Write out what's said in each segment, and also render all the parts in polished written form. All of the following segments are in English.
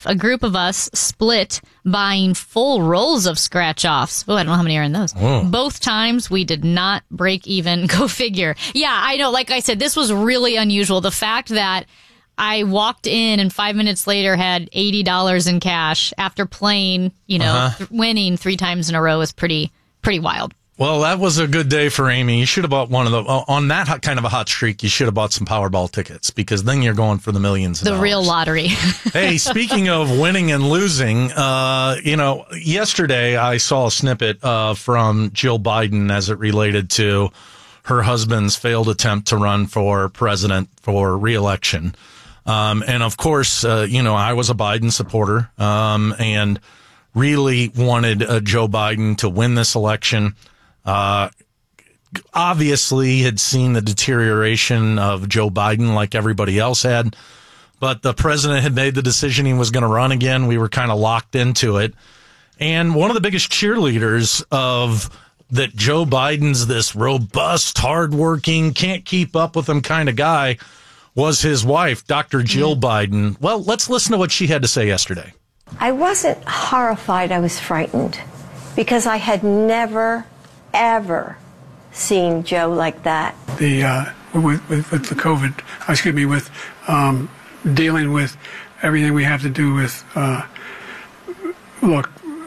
A group of us split buying full rolls of scratch-offs. Oh, I don't know how many are in those. Whoa. Both times we did not break even. Go figure. Yeah, I know. Like I said, this was really unusual. The fact that I walked in and 5 minutes later had $80 in cash after playing, winning 3 times in a row is pretty wild. Well, that was a good day for Amy. You should have bought one of the, on that kind of a hot streak, you should have bought some Powerball tickets, because then you're going for the millions of dollars. The real lottery. Hey, speaking of winning and losing, yesterday I saw a snippet from Jill Biden as it related to her husband's failed attempt to run for president for re-election. And of course, I was a Biden supporter, and really wanted Joe Biden to win this election. Obviously had seen the deterioration of Joe Biden like everybody else had, but the president had made the decision he was going to run again. We were kind of locked into it. And one of the biggest cheerleaders of that Joe Biden's this robust, hardworking, can't keep up with him kind of guy was his wife, Dr. Jill Biden. Well, let's listen to what she had to say yesterday. I wasn't horrified. I was frightened because I had never, ever seen Joe like that. With the COVID, with dealing with everything we have to do with, look,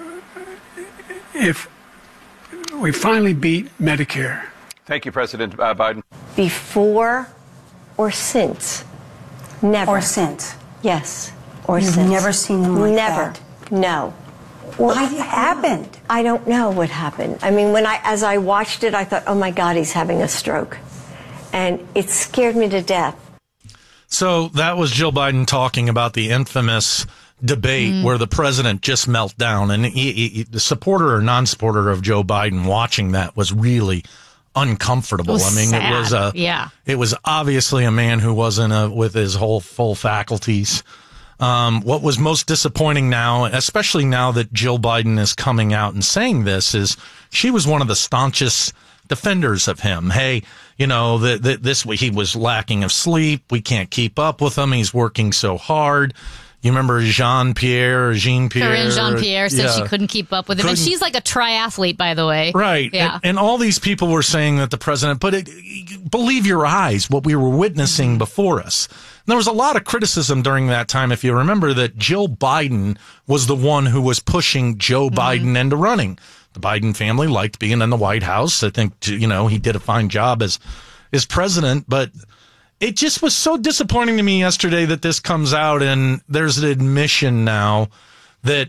if we finally beat Medicare. Thank you, President Biden. Before or since? Never. Or since? Yes. Or You've since. never seen him like never. that? No. What happened? I don't know what happened. I mean, as I watched it, I thought, oh my God, he's having a stroke. And it scared me to death. So that was Jill Biden talking about the infamous debate where the president just melted down. And the supporter or non-supporter of Joe Biden watching that was really uncomfortable. Sad. It was obviously a man who wasn't with his whole full faculties. What was most disappointing now, especially now that Jill Biden is coming out and saying this, is she was one of the staunchest defenders of him. Hey, this week he was lacking of sleep. We can't keep up with him. He's working so hard. You remember Jean-Pierre? Corinne Jean-Pierre said she couldn't keep up with him. And she's like a triathlete, by the way. Right. Yeah. And all these people were saying that the president, believe your eyes, what we were witnessing before us. And there was a lot of criticism during that time, if you remember, that Jill Biden was the one who was pushing Joe Biden into running. The Biden family liked being in the White House. I think, he did a fine job as president, but it just was so disappointing to me yesterday that this comes out and there's an admission now that,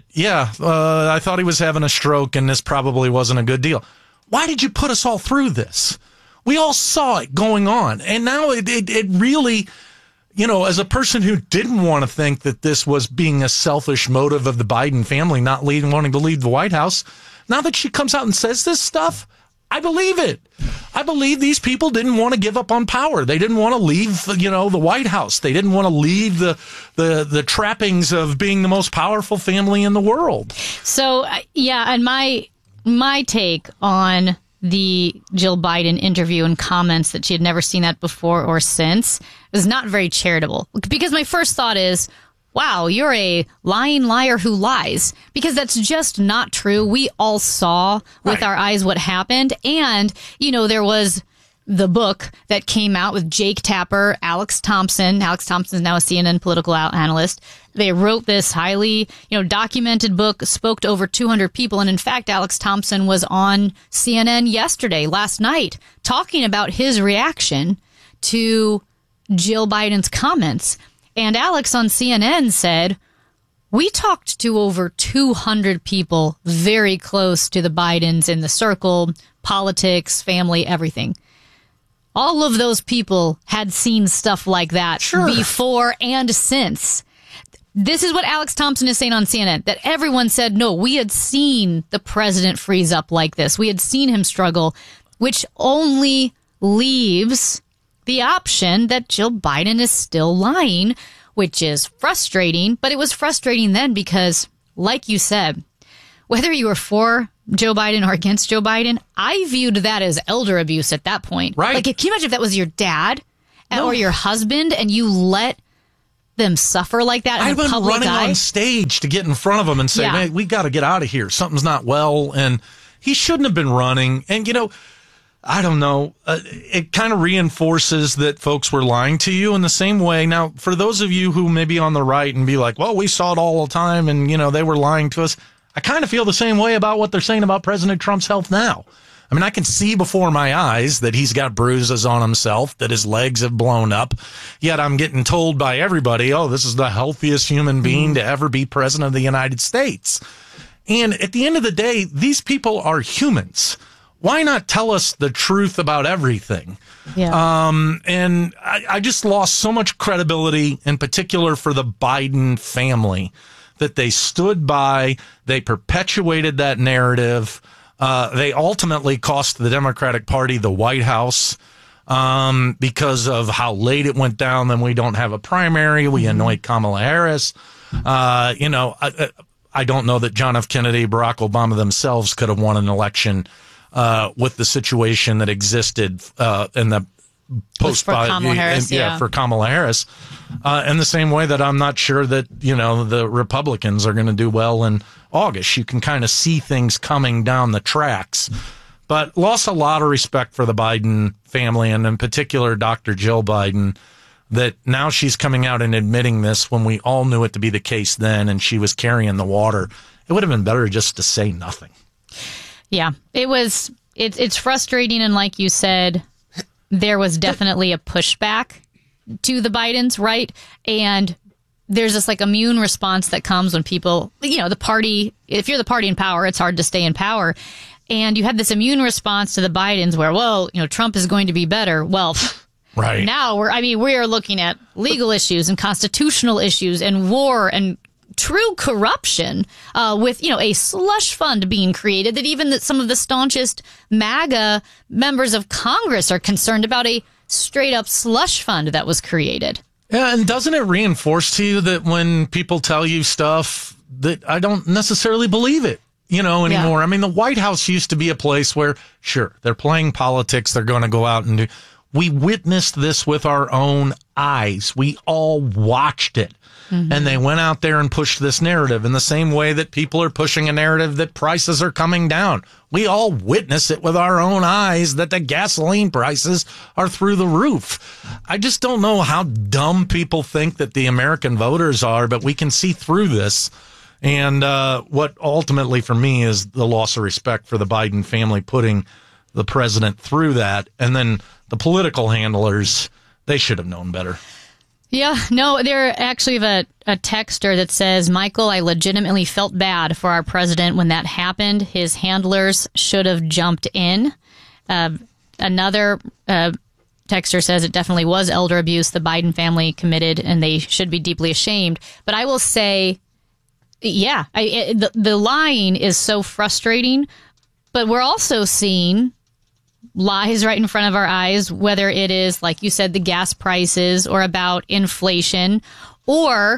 I thought he was having a stroke and this probably wasn't a good deal. Why did you put us all through this? We all saw it going on. And now it really, as a person who didn't want to think that this was being a selfish motive of the Biden family not wanting to leave the White House, now that she comes out and says this stuff, I believe it. I believe these people didn't want to give up on power. They didn't want to leave, the White House. They didn't want to leave the trappings of being the most powerful family in the world. So, and my take on the Jill Biden interview and comments that she had never seen that before or since was not very charitable. Because my first thought is, wow, you're a lying liar who lies, because that's just not true. We all saw with our eyes what happened. And, there was the book that came out with Jake Tapper, Alex Thompson. Alex Thompson is now a CNN political analyst. They wrote this highly, documented book, spoke to over 200 people. And in fact, Alex Thompson was on CNN last night, talking about his reaction to Jill Biden's comments. And Alex on CNN said, we talked to over 200 people very close to the Bidens in the circle, politics, family, everything. All of those people had seen stuff like that before and since. This is what Alex Thompson is saying on CNN, that everyone said, no, we had seen the president freeze up like this. We had seen him struggle, which only leaves the option that Jill Biden is still lying, which is frustrating. But it was frustrating then because, like you said, whether you were for Joe Biden or against Joe Biden, I viewed that as elder abuse at that point. Right. Like, can you imagine if that was your dad or your husband and you let them suffer like that in I've the been public running eye. on stage to get in front of him and say, Yeah. "Man, we got to get out of here. Something's not well." And he shouldn't have been running. And, I don't know. It kind of reinforces that folks were lying to you in the same way. Now, for those of you who may be on the right and be like, well, we saw it all the time and, they were lying to us. I kind of feel the same way about what they're saying about President Trump's health now. I mean, I can see before my eyes that he's got bruises on himself, that his legs have blown up. Yet I'm getting told by everybody, oh, this is the healthiest human being to ever be president of the United States. And at the end of the day, these people are humans. Why not tell us the truth about everything? Yeah. And I just lost so much credibility, in particular for the Biden family, that they stood by, they perpetuated that narrative. They ultimately cost the Democratic Party the White House because of how late it went down. Then we don't have a primary. We anoint Kamala Harris. I don't know that John F. Kennedy, Barack Obama themselves could have won an election with the situation that existed in the post for Kamala Harris, for Kamala Harris. In the same way that I'm not sure that, the Republicans are going to do well in August. You can kind of see things coming down the tracks. But lost a lot of respect for the Biden family, and in particular, Dr. Jill Biden, that now she's coming out and admitting this when we all knew it to be the case then, and she was carrying the water. It would have been better just to say nothing. Yeah, it's frustrating. And like you said, there was definitely a pushback to the Bidens, right? And there's this immune response that comes when people, the party, if you're the party in power, it's hard to stay in power. And you had this immune response to the Bidens where, Trump is going to be better. Well, right now we are looking at legal issues and constitutional issues and war and true corruption, with, a slush fund being created that even some of the staunchest MAGA members of Congress are concerned about, a straight up slush fund that was created. Yeah, and doesn't it reinforce to you that when people tell you stuff that I don't necessarily believe it, anymore? Yeah. I mean, the White House used to be a place where, sure, they're playing politics. They're going to go out and do. We witnessed this with our own eyes. We all watched it. Mm-hmm. And they went out there and pushed this narrative in the same way that people are pushing a narrative that prices are coming down. We all witness it with our own eyes that the gasoline prices are through the roof. I just don't know how dumb people think that the American voters are, but we can see through this. And what ultimately for me is the loss of respect for the Biden family putting the president through that. And then the political handlers, they should have known better. Yeah, no, there actually have a texter that says, Michael, I legitimately felt bad for our president when that happened. His handlers should have jumped in. Another texter says it definitely was elder abuse the Biden family committed, and they should be deeply ashamed. But I will say, yeah, the lying is so frustrating, but we're also seeing lies right in front of our eyes, whether it is, like you said, the gas prices or about inflation or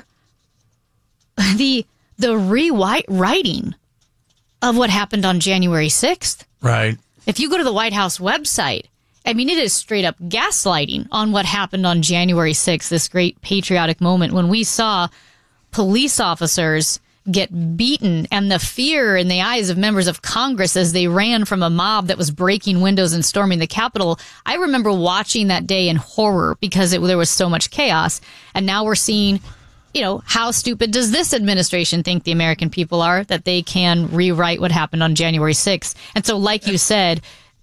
the rewriting of what happened on January 6th. Right. If you go to the White House website, I mean, it is straight up gaslighting on what happened on January 6th, this great patriotic moment when we saw police officers get beaten and the fear in the eyes of members of Congress as they ran from a mob that was breaking windows and storming the Capitol. I remember watching that day in horror because there was so much chaos. And now we're seeing, how stupid does this administration think the American people are that they can rewrite what happened on January 6th? And so, like you said,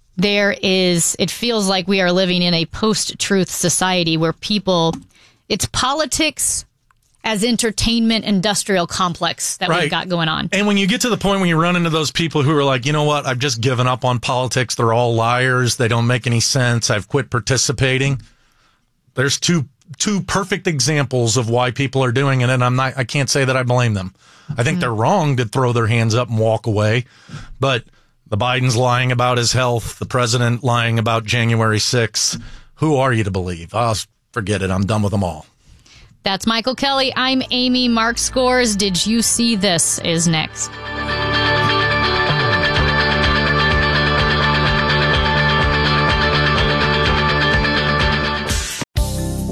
it feels like we are living in a post-truth society where it's politics as entertainment industrial complex that we've got going on. And when you get to the point when you run into those people who are like, you know what, I've just given up on politics. They're all liars. They don't make any sense. I've quit participating. There's two perfect examples of why people are doing it. And I can't say that I blame them. I think they're wrong to throw their hands up and walk away. But the Biden's lying about his health, the president lying about January 6th. Who are you to believe? Oh, forget it. I'm done with them all. That's Michael Kelly. I'm Amy. Mark Scores. Did you see this? Is next.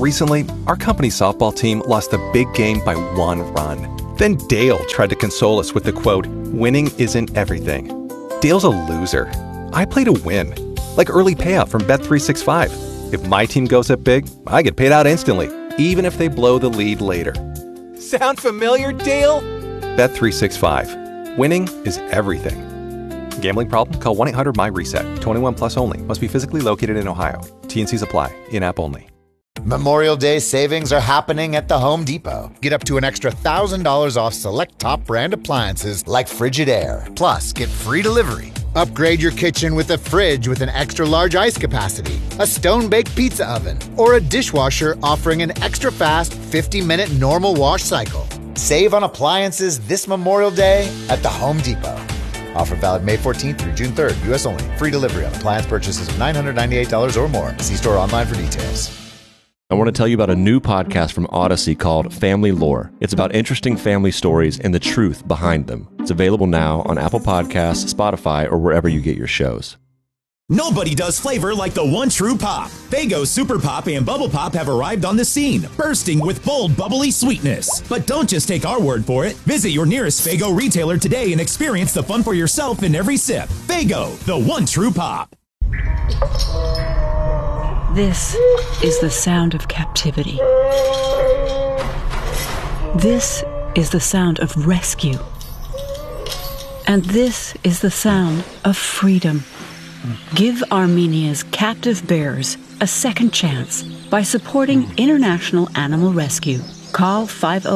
Recently, our company's softball team lost a big game by 1 run. Then Dale tried to console us with the quote, "Winning isn't everything." Dale's a loser. I play to win, like early payout from Bet365. If my team goes up big, I get paid out instantly, even if they blow the lead later. Sound familiar, Dale? Bet365. Winning is everything. Gambling problem? Call 1-800-MY-RESET. 21 plus only. Must be physically located in Ohio. T&Cs apply. In-app only. Memorial Day savings are happening at the Home Depot. Get up to an extra $1,000 off select top brand appliances like Frigidaire. Plus, get free delivery. Upgrade your kitchen with a fridge with an extra large ice capacity, a stone-baked pizza oven, or a dishwasher offering an extra fast 50-minute normal wash cycle. Save on appliances this Memorial Day at the Home Depot. Offer valid May 14th through June 3rd. U.S. only. Free delivery on appliance purchases of $998 or more. See store online for details. I want to tell you about a new podcast from Odyssey called Family Lore. It's about interesting family stories and the truth behind them. It's available now on Apple Podcasts, Spotify, or wherever you get your shows. Nobody does flavor like the one true pop. Faygo Super Pop and Bubble Pop have arrived on the scene, bursting with bold, bubbly sweetness. But don't just take our word for it. Visit your nearest Faygo retailer today and experience the fun for yourself in every sip. Faygo, the one true pop. This is the sound of captivity. This is the sound of rescue. And this is the sound of freedom. Give Armenia's captive bears a second chance by supporting International Animal Rescue. Call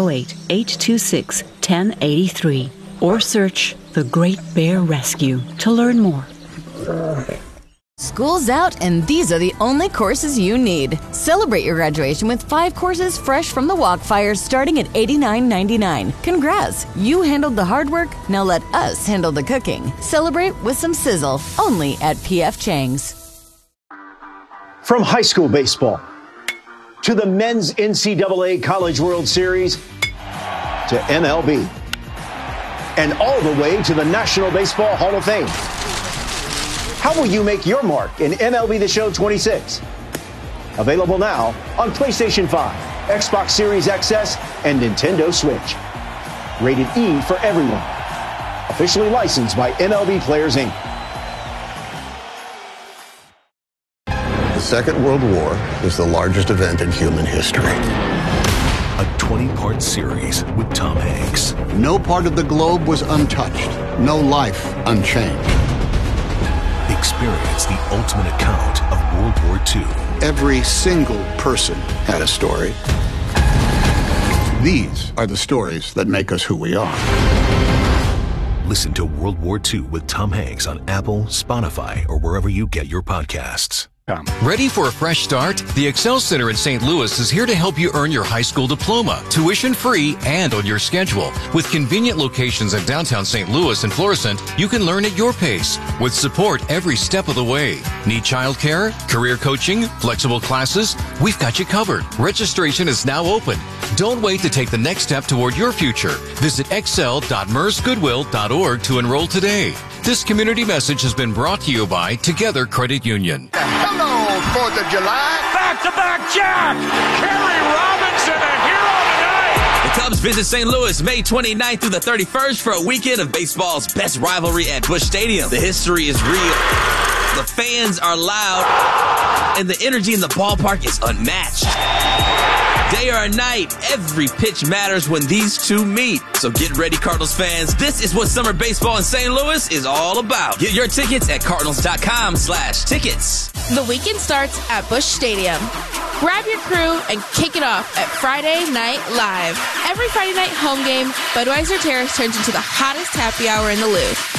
508-826-1083 or search The Great Bear Rescue to learn more. School's out, and these are the only courses you need. Celebrate your graduation with 5 courses fresh from the Walkfire starting at $89.99. Congrats! You handled the hard work, now let us handle the cooking. Celebrate with some sizzle, only at P.F. Chang's. From high school baseball to the men's NCAA College World Series to MLB and all the way to the National Baseball Hall of Fame. How will you make your mark in MLB The Show 26? Available now on PlayStation 5, Xbox Series XS, and Nintendo Switch. Rated E for everyone. Officially licensed by MLB Players, Inc. The Second World War is the largest event in human history. A 20-part series with Tom Hanks. No part of the globe was untouched. No life unchanged. Experience the ultimate account of World War II. Every single person had a story. These are the stories that make us who we are. Listen to World War II with Tom Hanks on Apple, Spotify, or wherever you get your podcasts. Ready for a fresh start? The Excel Center in St. Louis is here to help you earn your high school diploma, tuition-free and on your schedule. With convenient locations in downtown St. Louis and Florissant, you can learn at your pace with support every step of the way. Need childcare, career coaching, flexible classes? We've got you covered. Registration is now open. Don't wait to take the next step toward your future. Visit excel.mersgoodwill.org to enroll today. This community message has been brought to you by Together Credit Union. Hello, 4th of July. Back-to-back Jack. Kerry Robinson, a hero tonight. The Cubs visit St. Louis May 29th through the 31st for a weekend of baseball's best rivalry at Busch Stadium. The history is real. The fans are loud, and the energy in the ballpark is unmatched. Day or night, every pitch matters when these two meet. So get ready, Cardinals fans. This is what summer baseball in St. Louis is all about. Get your tickets at cardinals.com/tickets. The weekend starts at Busch Stadium. Grab your crew and kick it off at Friday Night Live. Every Friday night home game, Budweiser Terrace turns into the hottest happy hour in the Louvre.